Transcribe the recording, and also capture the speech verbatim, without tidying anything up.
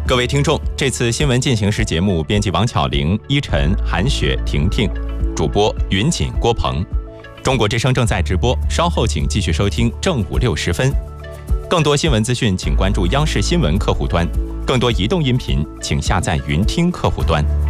各位听众，这次新闻进行时节目编辑王巧玲、依晨、韩雪、婷婷，主播云锦、郭鹏。中国之声正在直播，稍后请继续收听正午六时分。更多新闻资讯，请关注央视新闻客户端；更多移动音频，请下载云听客户端。